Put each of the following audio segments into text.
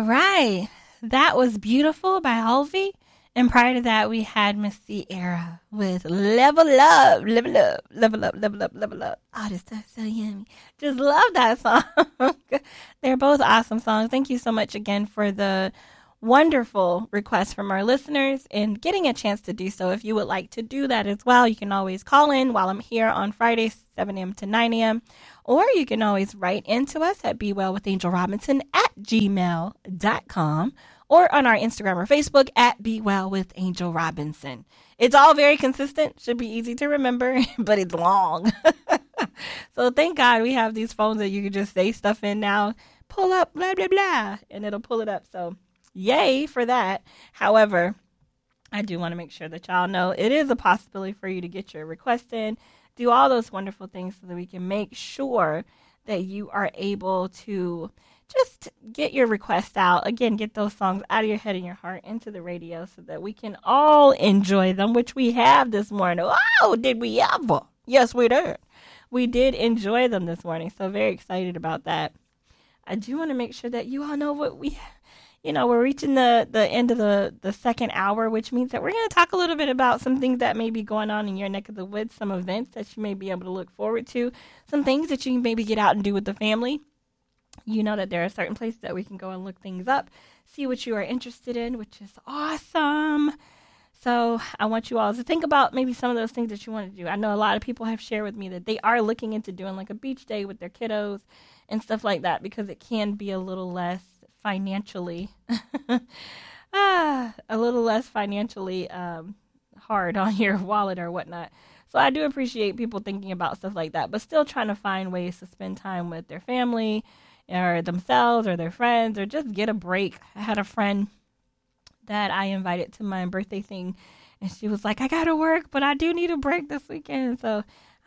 All right. That was Beautiful by Halsey. And prior to that, we had Miss Sierra with Level Up, Level Up, Level Up, Level Up, Level Up. Oh, this stuff's so yummy. Just love that song. They're both awesome songs. Thank you so much again for the wonderful requests from our listeners and getting a chance to do so. If you would like to do that as well, you can always call in while I'm here on Fridays, 7 a.m. to 9 a.m. Or you can always write into us at bewellwithangelrobinson@gmail.com or on our Instagram or Facebook at bewellwithangelrobinson. It's all very consistent. Should be easy to remember, but it's long. So thank God we have these phones that you can just say stuff in now. Pull up, blah, blah, blah, and it'll pull it up. So yay for that. However, I do want to make sure that y'all know it is a possibility for you to get your request in, do all those wonderful things so that we can make sure that you are able to just get your requests out. Again, get those songs out of your head and your heart into the radio so that we can all enjoy them, which we have this morning. Oh, did we ever? Yes, we did. We did enjoy them this morning, so very excited about that. I do want to make sure that you all know what we're reaching the end of the second hour, which means that we're going to talk a little bit about some things that may be going on in your neck of the woods, some events that you may be able to look forward to, some things that you can maybe get out and do with the family. You know that there are certain places that we can go and look things up, see what you are interested in, which is awesome. So I want you all to think about maybe some of those things that you want to do. I know a lot of people have shared with me that they are looking into doing like a beach day with their kiddos and stuff like that because it can be a little less financially hard on your wallet or whatnot. So I do appreciate people thinking about stuff like that, but still trying to find ways to spend time with their family or themselves or their friends or just get a break. I had a friend that I invited to my birthday thing, and she was like, I gotta work, but I do need a break this weekend. So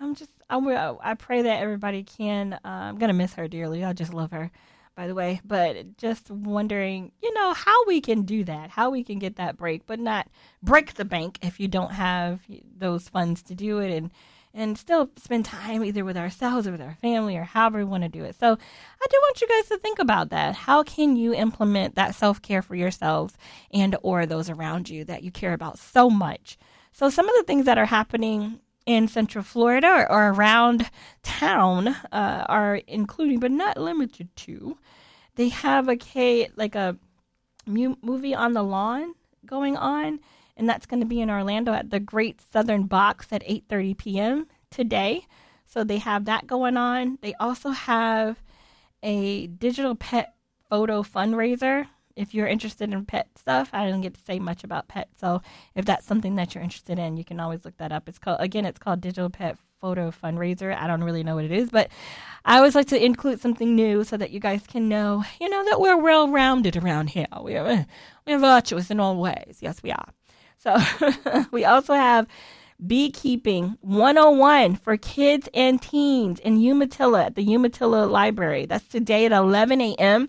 I pray that everybody can. I'm gonna miss her dearly. I just love her, by the way, but just wondering, how we can do that, how we can get that break, but not break the bank if you don't have those funds to do it, and still spend time either with ourselves or with our family or however we want to do it. So I do want you guys to think about that. How can you implement that self-care for yourselves and or those around you that you care about so much? So some of the things that are happening in Central Florida or around town are including, but not limited to, they have a movie on the lawn going on, and that's going to be in Orlando at the Great Southern Box at 8:30 p.m. today. So they have that going on. They also have a digital pet photo fundraiser. If you're interested in pet stuff, I didn't get to say much about pets. So if that's something that you're interested in, you can always look that up. It's called Digital Pet Photo Fundraiser. I don't really know what it is, but I always like to include something new so that you guys can know, that we're well-rounded around here. We're virtuous in all ways. Yes, we are. So we also have Beekeeping 101 for kids and teens in Umatilla at the Umatilla Library. That's today at 11 a.m.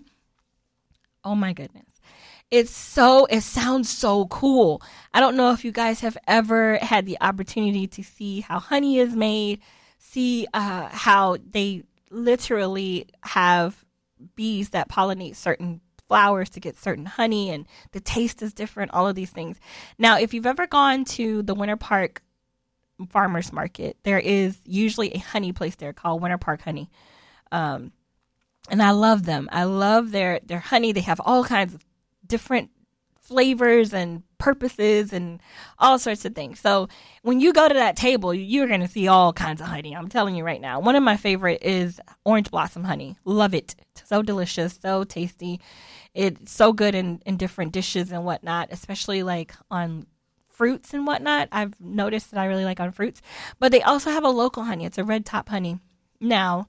Oh my goodness. It sounds so cool. I don't know if you guys have ever had the opportunity to see how honey is made, see how they literally have bees that pollinate certain flowers to get certain honey, and the taste is different, all of these things. Now, if you've ever gone to the Winter Park Farmers Market, there is usually a honey place there called Winter Park Honey. And I love them. I love their honey. They have all kinds of different flavors and purposes and all sorts of things. So when you go to that table, you're going to see all kinds of honey. I'm telling you right now. One of my favorite is orange blossom honey. Love it. So delicious, so tasty. It's so good in different dishes and whatnot, especially like on fruits and whatnot. I've noticed that I really like on fruits. But they also have a local honey. It's a red top honey. Now,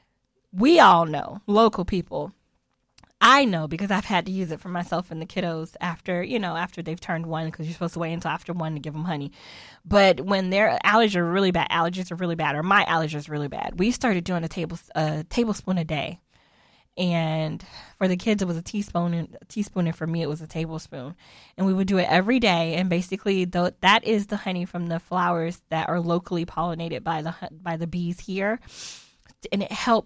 we all know, local people, I know because I've had to use it for myself and the kiddos after they've turned one, because you're supposed to wait until after one to give them honey. But when their allergies are really bad, or my allergies are really bad, we started doing a tablespoon a day. And for the kids, it was a teaspoon, and for me, it was a tablespoon. And we would do it every day. And basically, that is the honey from the flowers that are locally pollinated by the bees here. And it helped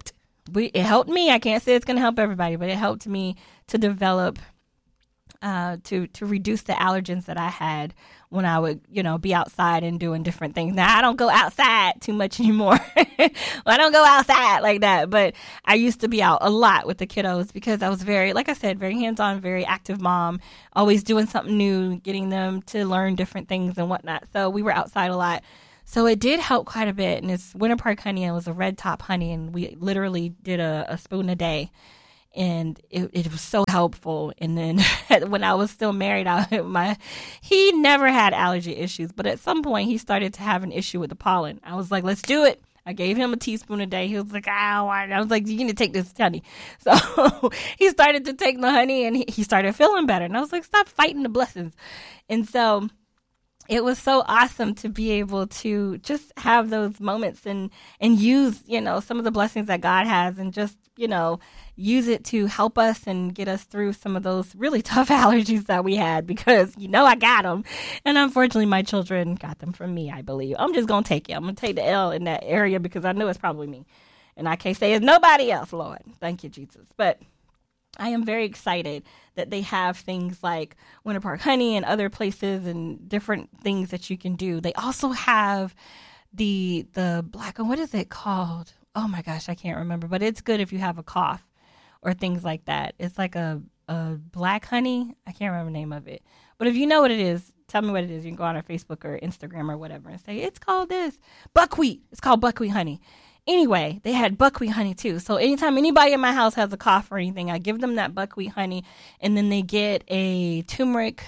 it helped me. I can't say it's going to help everybody, but it helped me to develop, to reduce the allergens that I had when I would, be outside and doing different things. Now, I don't go outside too much anymore. I don't go outside like that, but I used to be out a lot with the kiddos because I was very, like I said, very hands-on, very active mom, always doing something new, getting them to learn different things and whatnot. So we were outside a lot. So it did help quite a bit. And it's Winter Park honey. It was a red top honey. And we literally did a spoon a day. And it was so helpful. And then when I was still married, he never had allergy issues. But at some point, he started to have an issue with the pollen. I was like, let's do it. I gave him a teaspoon a day. He was like, I was like, you need to take this honey. So he started to take the honey and he started feeling better. And I was like, stop fighting the blessings. And so it was so awesome to be able to just have those moments and use, some of the blessings that God has and just, use it to help us and get us through some of those really tough allergies that we had because, I got them. And unfortunately, my children got them from me, I believe. I'm just going to take it. I'm going to take the L in that area because I know it's probably me. And I can't say it's nobody else, Lord. Thank you, Jesus. But I am very excited that they have things like Winter Park honey and other places and different things that you can do. They also have the black, what is it called? Oh my gosh, I can't remember, but it's good if you have a cough or things like that. It's like a black honey. I can't remember the name of it. But if you know what it is, tell me what it is. You can go on our Facebook or Instagram or whatever and say, it's called this. Buckwheat. It's called buckwheat honey. Anyway, they had buckwheat honey too. So anytime anybody in my house has a cough or anything, I give them that buckwheat honey, and then they get a turmeric,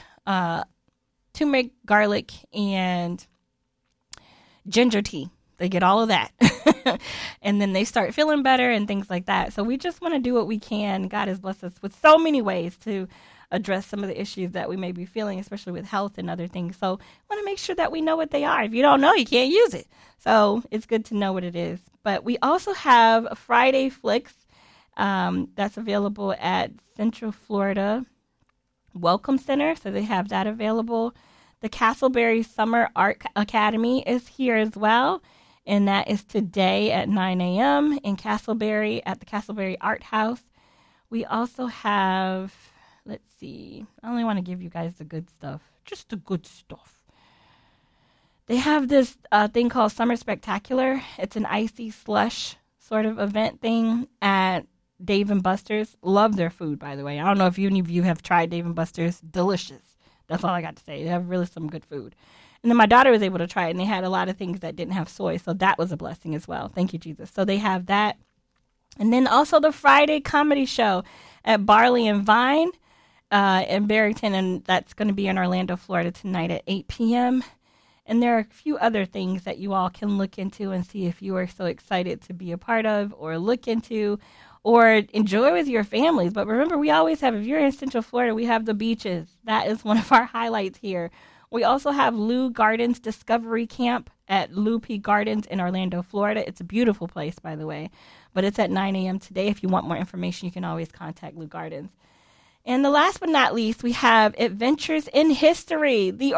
garlic, and ginger tea. They get all of that. And then they start feeling better and things like that. So we just want to do what we can. God has blessed us with so many ways to address some of the issues that we may be feeling, especially with health and other things. So I want to make sure that we know what they are. If you don't know, you can't use it. So it's good to know what it is. But we also have a Friday Flicks that's available at Central Florida Welcome Center. So they have that available. The Castleberry Summer Art Academy is here as well. And that is today at 9 a.m. in Castleberry at the Castleberry Art House. We also have, let's see, I only want to give you guys the good stuff, just the good stuff. They have this thing called Summer Spectacular. It's an icy slush sort of event thing at Dave & Buster's. Love their food, by the way. I don't know if any of you have tried Dave & Buster's. Delicious. That's all I got to say. They have really some good food. And then my daughter was able to try it, and they had a lot of things that didn't have soy, so that was a blessing as well. Thank you, Jesus. So they have that. And then also the Friday comedy show at Barley and Vine in Barrington, and that's going to be in Orlando, Florida tonight at 8 p.m. And there are a few other things that you all can look into and see if you are so excited to be a part of or look into or enjoy with your families. But remember, we always have, if you're in Central Florida, we have the beaches. That is one of our highlights here. We also have Lou Gardens Discovery Camp at Lou P. Gardens in Orlando, Florida. It's a beautiful place, by the way. But it's at 9 a.m. today. If you want more information, you can always contact Lou Gardens. And the last but not least, we have Adventures in History, the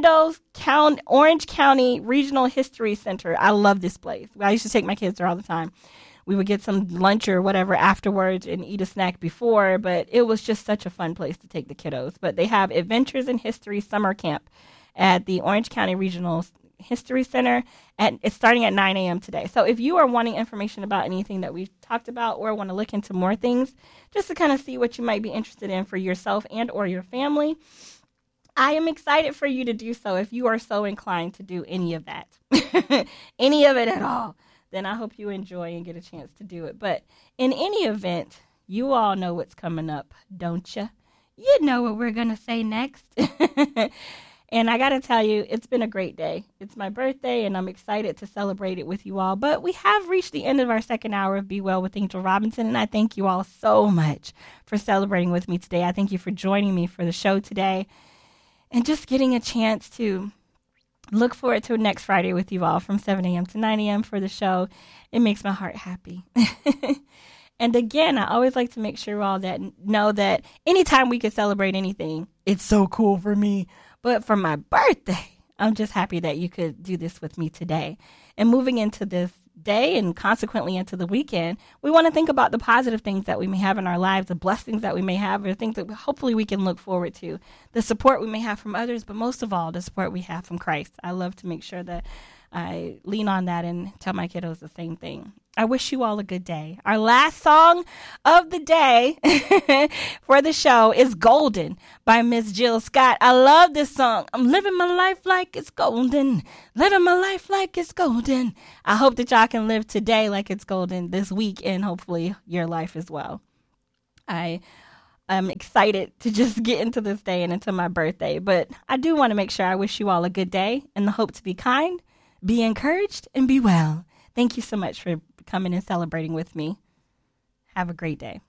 Orange County Regional History Center. I love this place. I used to take my kids there all the time. We would get some lunch or whatever afterwards and eat a snack before, but it was just such a fun place to take the kiddos. But they have Adventures in History Summer Camp at the Orange County Regional History Center. It's starting at 9 a.m. today. So if you are wanting information about anything that we've talked about or want to look into more things, just to kind of see what you might be interested in for yourself and or your family, I am excited for you to do so if you are so inclined to do any of that, any of it at all. Then I hope you enjoy and get a chance to do it. But in any event, you all know what's coming up, don't you? You know what we're going to say next. And I got to tell you, it's been a great day. It's my birthday, and I'm excited to celebrate it with you all. But we have reached the end of our second hour of Be Well with Angel Robinson, and I thank you all so much for celebrating with me today. I thank you for joining me for the show today and just getting a chance to look forward to next Friday with you all from 7 a.m. to 9 a.m. for the show. It makes my heart happy. And again, I always like to make sure all that know that anytime we could celebrate anything, it's so cool for me. But for my birthday, I'm just happy that you could do this with me today. And moving into this day and consequently into the weekend, we want to think about the positive things that we may have in our lives, the blessings that we may have, or things that hopefully we can look forward to, the support we may have from others, but most of all, the support we have from Christ. I love to make sure that I lean on that and tell my kiddos the same thing. I wish you all a good day. Our last song of the day for the show is Golden by Miss Jill Scott. I love this song. I'm living my life like it's golden. Living my life like it's golden. I hope that y'all can live today like it's golden this week and hopefully your life as well. I am excited to just get into this day and into my birthday, but I do want to make sure I wish you all a good day and the hope to be kind, be encouraged, and be well. Thank you so much for coming and celebrating with me. Have a great day.